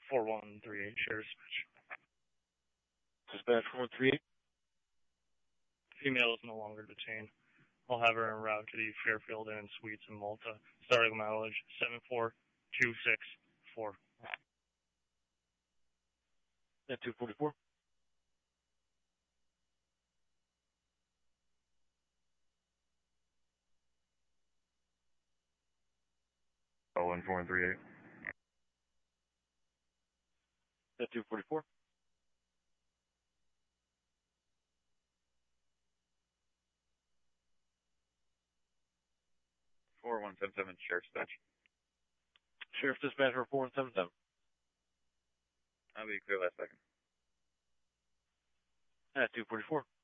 4138, Sheriff's Dispatch 4138. Female is no longer detained. I'll have her en route to the Fairfield Inn and Suites in Malta, starting mileage 74264. At 244. Oh, 1438. At 244. Sheriff's Dispatch. Sheriff Dispatch 4177. I'll be clear last second. At 244.